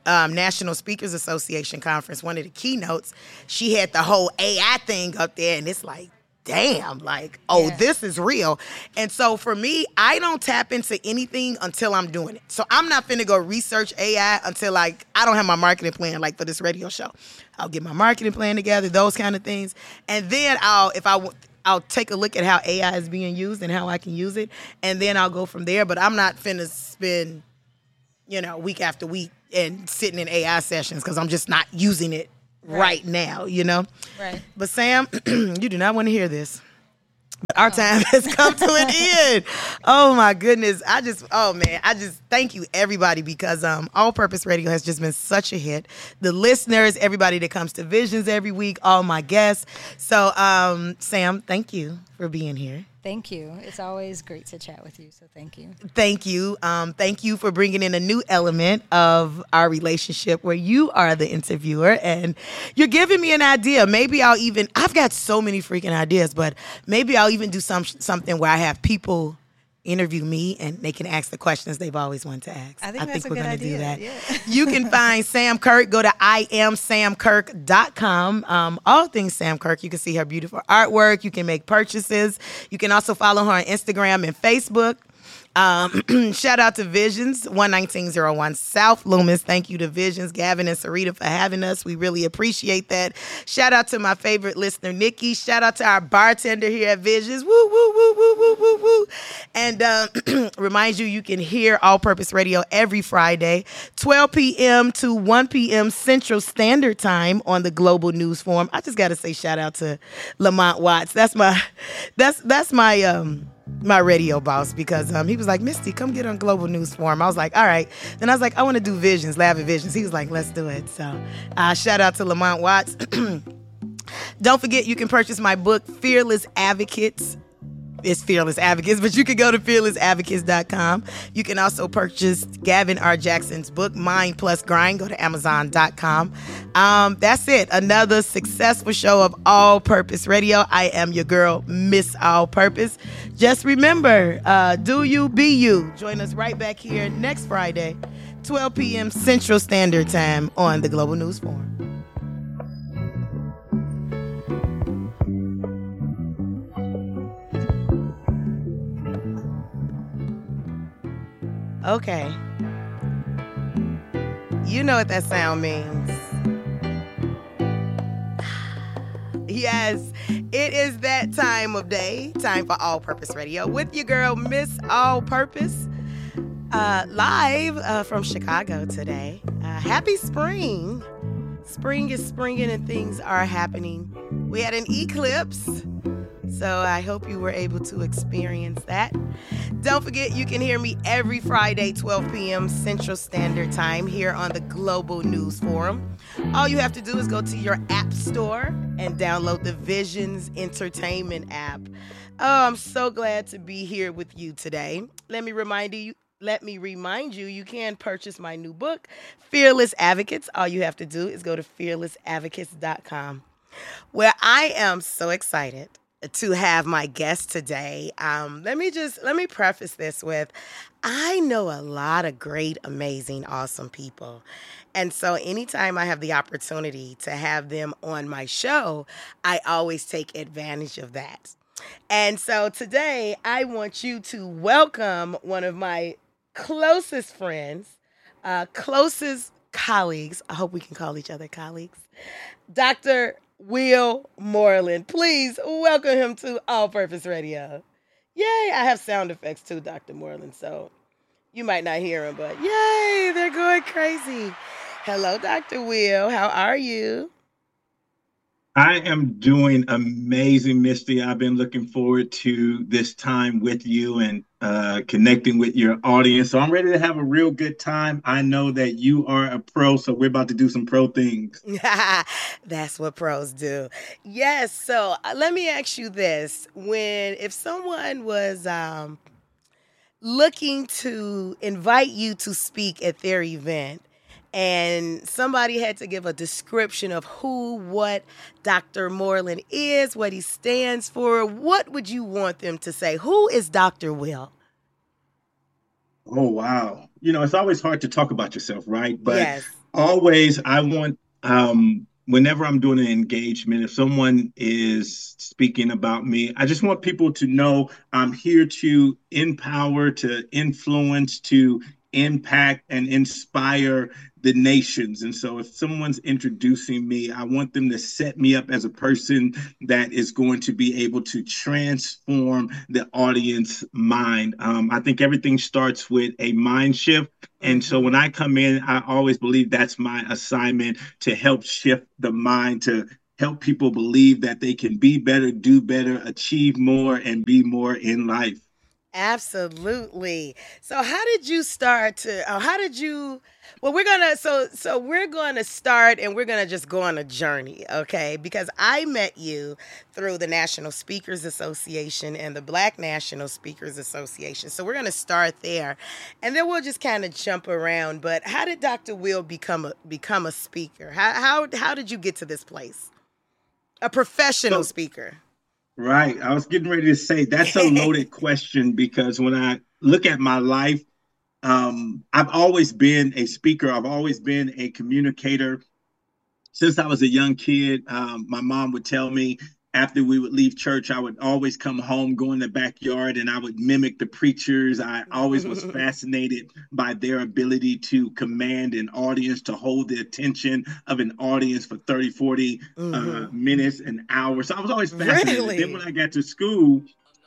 um, National Speakers Association conference, one of the keynotes, she had the whole A I thing up there, and it's like, damn, like, oh, Yeah. this is real. And so for me, I don't tap into anything until I'm doing it. So I'm not finna go research A I until, like, I don't have my marketing plan, like, for this radio show. I'll get my marketing plan together, those kind of things. And then I'll, if I, I'll take a look at how A I is being used and how I can use it. And then I'll go from there. But I'm not finna spend, you know, week after week and sitting in A I sessions because I'm just not using it right, right now, you know? Right. But Sam, you do not want to hear this. But our time has come to an end. Oh my goodness. I just, oh man, I just thank you everybody because um, All Purpose Radio has just been such a hit. The listeners, everybody that comes to Visions every week, all my guests. So um, Sam, thank you for being here. Thank you. It's always great to chat with you, so thank you. Thank you. Um, thank you for bringing in a new element of our relationship where you are the interviewer and you're giving me an idea. Maybe I'll even, I've got so many freaking ideas, but maybe I'll even do some something where I have people interview me and they can ask the questions they've always wanted to ask. I think that's a good gonna idea. do that. Yeah. You can find Sam Kirk. Go to I am sam kirk dot com. Um, all things Sam Kirk. You can see her beautiful artwork. You can make purchases. You can also follow her on Instagram and Facebook. Um, shout out to Visions, one nineteen oh one South Loomis. Thank you to Visions, Gavin and Sarita for having us. We really appreciate that. Shout out to my favorite listener, Nikki. Shout out to our bartender here at Visions. Woo, woo, woo, woo, woo, woo, woo. And um, remind you, you can hear All Purpose Radio every Friday, twelve p.m. to one p.m. Central Standard Time on the Global News Forum. I just got to say shout out to Lamont Watts. That's my, that's, that's my, um, my radio boss because um, he was like, Misty, come get on Global News Forum. I was like, all right. Then I was like, I want to do Visions, Lab of Visions. He was like, let's do it. So uh, shout out to Lamont Watts. Don't forget, you can purchase my book, Fearless Advocates. It's Fearless Advocates, but you can go to fearless advocates dot com. You can also purchase Gavin R. Jackson's book, Mind Plus Grind. Go to amazon dot com. Um, that's it. Another successful show of All Purpose Radio. I am your girl, Miss All Purpose. Just remember, uh, do you, be you. Join us right back here next Friday, twelve p.m. Central Standard Time on the Global News Forum. Okay. You know what that sound means. Yes, it is that time of day, time for All Purpose Radio with your girl, Miss All Purpose, uh, live uh, from Chicago today. Uh, happy spring. Spring is springing and things are happening. We had an eclipse, so I hope you were able to experience that. Don't forget, you can hear me every Friday, twelve p.m. Central Standard Time here on the Global News Forum. All you have to do is go to your app store and download the Visions Entertainment app. Oh, I'm so glad to be here with you today. Let me remind you, let me remind you, you can purchase my new book, Fearless Advocates. All you have to do is go to fearless advocates dot com, where I am so excited to have my guest today. Um, let me just, let me preface this with, I know a lot of great, amazing, awesome people. And so anytime I have the opportunity to have them on my show, I always take advantage of that. And so today I want you to welcome one of my closest friends, uh, closest colleagues. I hope we can call each other colleagues. Doctor Will Moreland. Please welcome him to All Purpose Radio. Yay, I have sound effects too, Doctor Moreland, so you might not hear him, but yay, they're going crazy. Hello, Doctor Will. How are you? I am doing amazing, Misty. I've been looking forward to this time with you and uh, connecting with your audience. So I'm ready to have a real good time. I know that you are a pro, so we're about to do some pro things. That's what pros do. Yes. So uh, let me ask you this. When, if someone was um, looking to invite you to speak at their event, and somebody had to give a description of who, what Doctor Moreland is, what he stands for, what would you want them to say? Who is Doctor Will? Oh, wow. You know, it's always hard to talk about yourself, right? But yes. always, I want, um, whenever I'm doing an engagement, if someone is speaking about me, I just want people to know I'm here to empower, to influence, to impact and inspire the nations. And so if someone's introducing me, I want them to set me up as a person that is going to be able to transform the audience mind. Um, I think everything starts with a mind shift. And so when I come in, I always believe that's my assignment, to help shift the mind, to help people believe that they can be better, do better, achieve more, and be more in life. Absolutely. So how did you start to, or how did you, well, we're going to, so, so we're going to start and we're going to just go on a journey, okay? Because I met you through the National Speakers Association and the Black National Speakers Association. So we're going to start there and then we'll just kind of jump around. But how did Doctor Will become a, become a speaker? How, how, how did you get to this place? A professional So, speaker. Right. I was getting ready to say that's a loaded question, because when I look at my life, um, I've always been a speaker. I've always been a communicator. Since I was a young kid, um, my mom would tell me after we would leave church, I would always come home, go in the backyard, and I would mimic the preachers. I always was fascinated by their ability to command an audience, to hold the attention of an audience for thirty, forty mm-hmm. uh, minutes, an hour. So I was always fascinated. Really? Then when I got to school,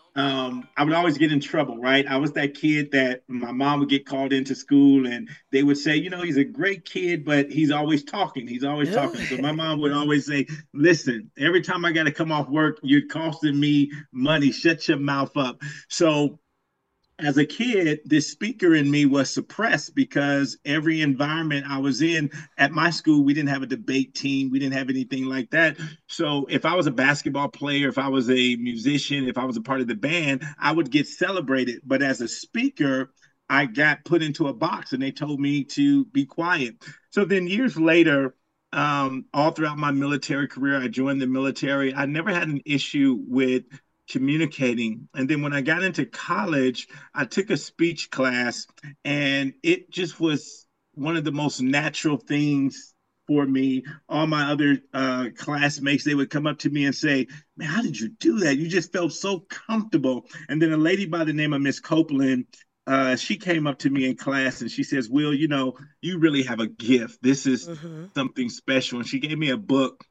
um, I would always get in trouble, right? I was that kid that my mom would get called into school and they would say, you know, he's a great kid, but he's always talking. He's always talking. So my mom would always say, listen, every time I got to come off work, you're costing me money. Shut your mouth up. So as a kid, this speaker in me was suppressed, because every environment I was in at my school, we didn't have a debate team. We didn't have anything like that. So if I was a basketball player, if I was a musician, if I was a part of the band, I would get celebrated. But as a speaker, I got put into a box and they told me to be quiet. So then years later, um, all throughout my military career, I joined the military. I never had an issue with communicating. And then when I got into college, I took a speech class, and it just was one of the most natural things for me. All my other uh, classmates, they would come up to me and say, man, how did you do that? You just felt so comfortable. And then a lady by the name of Miss Copeland, uh, she came up to me in class and she says, Will, you know, you really have a gift. This is mm-hmm. something special. And she gave me a book.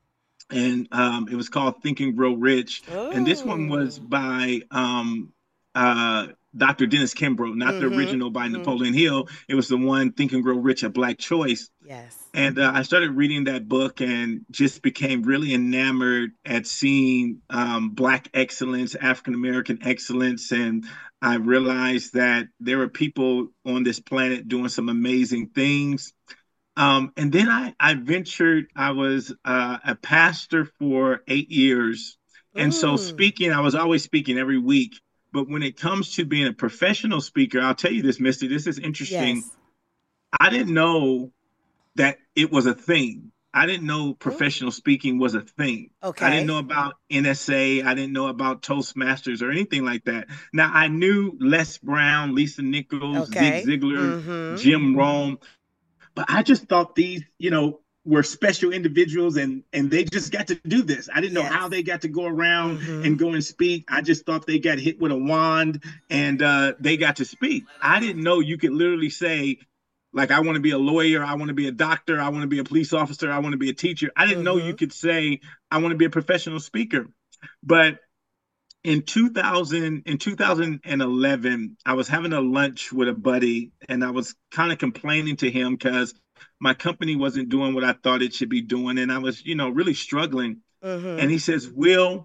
And um, it was called Think and Grow Rich. Oh. And this one was by um, uh, Doctor Dennis Kimbrough, not mm-hmm. the original by mm-hmm. Napoleon Hill. It was the one, Think and Grow Rich, A Black Choice. Yes. And uh, I started reading that book and just became really enamored at seeing um, Black excellence, African-American excellence. And I realized that there are people on this planet doing some amazing things. Um, and then I, I ventured, I was uh, a pastor for eight years. And mm. so speaking, I was always speaking every week. But when it comes to being a professional speaker, I'll tell you this, Misty, this is interesting. Yes. I didn't know that it was a thing. I didn't know professional Ooh. speaking was a thing. Okay. I didn't know about N S A. I didn't know about Toastmasters or anything like that. Now, I knew Les Brown, Lisa Nichols, okay. Zig Ziglar, mm-hmm. Jim Rohn. But I just thought these, you know, were special individuals and and they just got to do this. I didn't know yes. how they got to go around mm-hmm. and go and speak. I just thought they got hit with a wand and uh, they got to speak. I didn't know you could literally say, like, I want to be a lawyer. I want to be a doctor. I want to be a police officer. I want to be a teacher. I didn't mm-hmm. know you could say, I want to be a professional speaker. But In two thousand, in two thousand eleven, I was having a lunch with a buddy and I was kind of complaining to him because my company wasn't doing what I thought it should be doing. And I was, you know, really struggling. Mm-hmm. And he says, Will,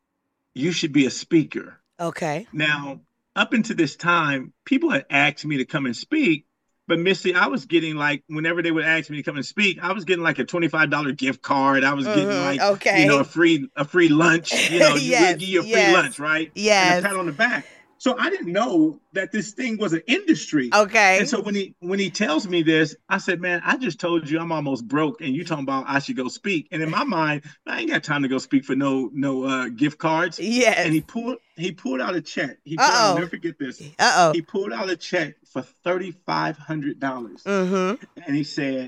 you should be a speaker. Okay. Now, up until this time, people had asked me to come and speak. But Missy, I was getting like, whenever they would ask me to come and speak, I was getting like a twenty-five dollars gift card. I was mm-hmm. getting like, okay. you know, a free a free lunch. You know, yes. you give you a free yes. lunch, right? Yes. And a pat on the back. So I didn't know that this thing was an industry. Okay. And so when he when he tells me this, I said, man, I just told you I'm almost broke, and you talking about I should go speak. And in my mind, I ain't got time to go speak for no no uh, gift cards. Yes. And he pulled he pulled out a check. He pulled, I'll never forget this. Uh oh. He pulled out a check for thirty-five hundred dollars. Mm-hmm. And he said,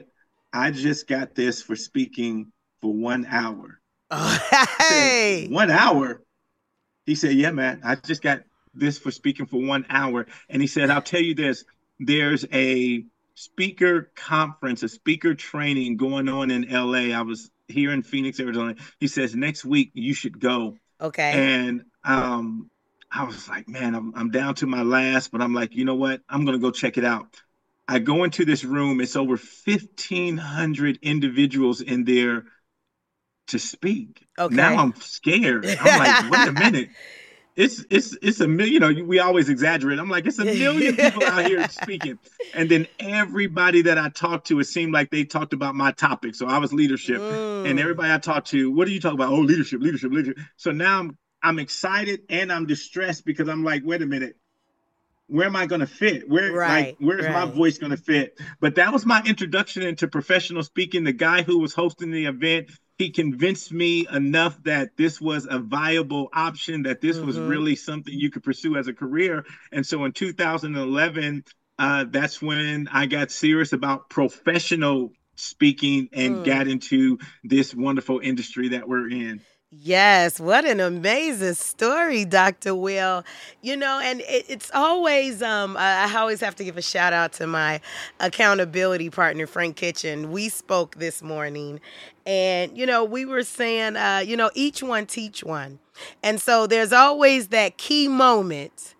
I just got this for speaking for one hour. Oh, hey. Said, one hour? He said, yeah, man, I just got this for speaking for one hour. And he said, I'll tell you this, there's a speaker conference, a speaker training going on in L A. I was here in Phoenix, Arizona. He says, next week you should go. Okay. And um, I was like, man, I'm, I'm down to my last, but I'm like, you know what? I'm going to go check it out. I go into this room. It's over fifteen hundred individuals in there to speak. Okay. Now I'm scared. I'm like, wait a minute. It's it's it's a million. You know, we always exaggerate. I'm like, it's a million people out here speaking. And then everybody that I talked to, it seemed like they talked about my topic. So I was leadership, mm. and everybody I talked to, what are you talking about? Oh, leadership, leadership, leadership. So now I'm I'm excited and I'm distressed because I'm like, wait a minute. Where am I going to fit? Where, right, like, where's right. my voice going to fit? But that was my introduction into professional speaking. The guy who was hosting the event, he convinced me enough that this was a viable option, that this mm-hmm. was really something you could pursue as a career. And so in two thousand eleven, uh, that's when I got serious about professional speaking and mm. got into this wonderful industry that we're in. Yes, what an amazing story, Doctor Will. You know, and it, it's always, um, I, I always have to give a shout out to my accountability partner, Frank Kitchen. We spoke this morning and, you know, we were saying, uh, you know, each one teach one. And so there's always that key moment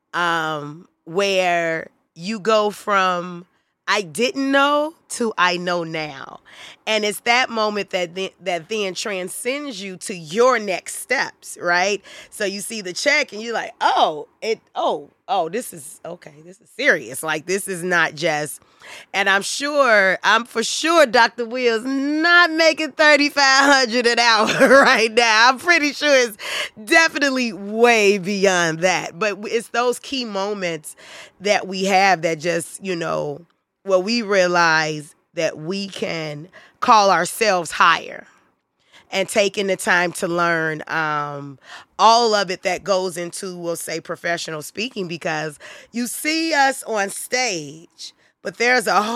um, where you go from I didn't know to I know now. And it's that moment that then, that then transcends you to your next steps, right? So you see the check and you're like, oh, it, oh, oh, this is, okay, this is serious. Like, this is not just, and I'm sure, I'm for sure Doctor Will's not making thirty-five hundred dollars an hour right now. I'm pretty sure it's definitely way beyond that. But it's those key moments that we have that just, you know, well, we realize that we can call ourselves higher and taking the time to learn um, all of it that goes into, we'll say, professional speaking, because you see us on stage, but there's a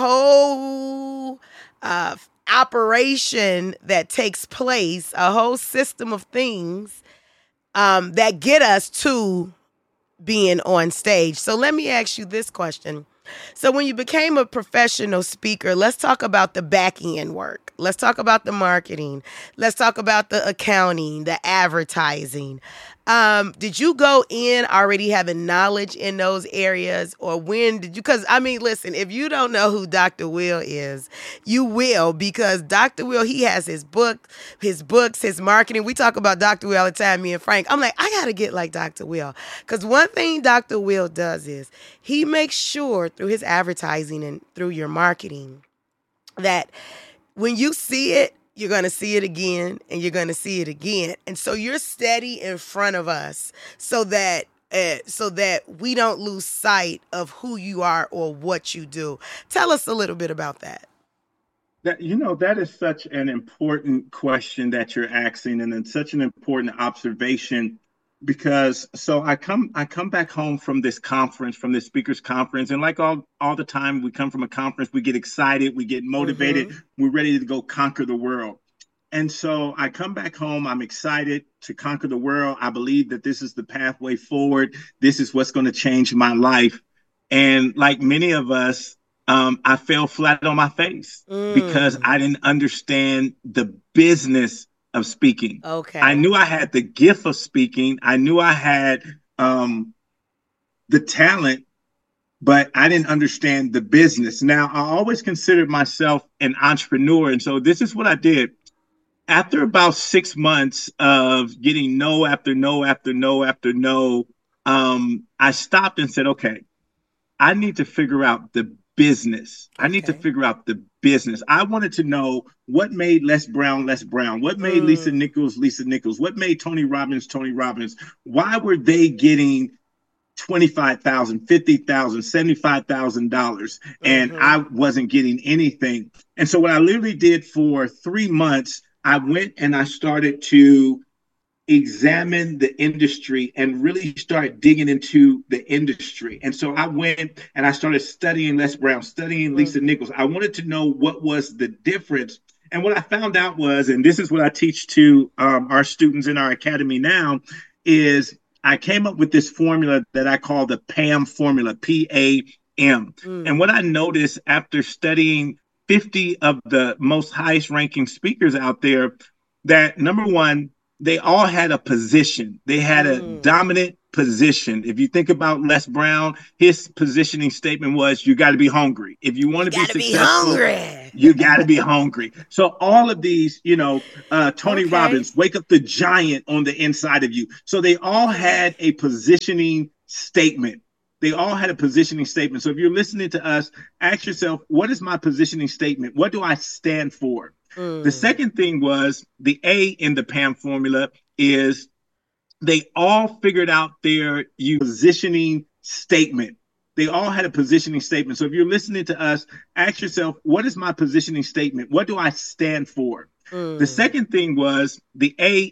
whole uh, operation that takes place, a whole system of things um, that get us to being on stage. So let me ask you this question. So when you became a professional speaker, let's talk about the back end work. Let's talk about the marketing. Let's talk about the accounting, the advertising. Um, did you go in already having knowledge in those areas, or when did you? Because, I mean, listen, if you don't know who Doctor Will is, you will, because Doctor Will, he has his book, his books, his marketing. We talk about Doctor Will all the time, me and Frank. I'm like, I got to get like Doctor Will, because one thing Doctor Will does is he makes sure through his advertising and through your marketing that when you see it, you're going to see it again, and you're going to see it again. And so you're steady in front of us so that uh, so that we don't lose sight of who you are or what you do. Tell us a little bit about that. That, you know, that is such an important question that you're asking, and it's such an important observation, because so I come I come back home from this conference, from this speakers conference, and like all, all the time we come from a conference, we get excited, we get motivated, mm-hmm. we're ready to go conquer the world. And so I come back home, I'm excited to conquer the world. I believe that this is the pathway forward. This is what's going to change my life. And like many of us, um, I fell flat on my face mm. because I didn't understand the business of speaking. Okay. I knew I had the gift of speaking. I knew I had um, the talent, but I didn't understand the business. Now, I always considered myself an entrepreneur. And so this is what I did. After about six months of getting no after no after no after no, um, I stopped and said, okay, I need to figure out the business. I need okay. to figure out the business. I wanted to know what made Les Brown Les Brown, what made mm. Lisa Nichols Lisa Nichols, what made Tony Robbins Tony Robbins. Why were they getting twenty-five thousand dollars, fifty thousand dollars, seventy-five thousand dollars, and mm-hmm. I wasn't getting anything? And so what I literally did for three months, I went and I started to examine the industry and really start digging into the industry. And so I went and I started studying Les Brown, studying Lisa Nichols. I wanted to know what was the difference. And what I found out was, and this is what I teach to um, our students in our academy now, is I came up with this formula that I call the PAM formula, P A M. Mm. And what I noticed after studying fifty of the most highest ranking speakers out there, that number one, they all had a position. They had a mm. dominant position. If you think about Les Brown, his positioning statement was, you got to be hungry. If you want to be successful, be you got to be hungry. So all of these, you know, uh, Tony okay. Robbins, wake up the giant on the inside of you. So they all had a positioning statement. They all had a positioning statement. So if you're listening to us, ask yourself, what is my positioning statement? What do I stand for? Mm. The second thing was the A in the PAM formula is they all figured out their positioning statement. They all had a positioning statement. So if you're listening to us, ask yourself, what is my positioning statement? What do I stand for? Mm. The second thing was the A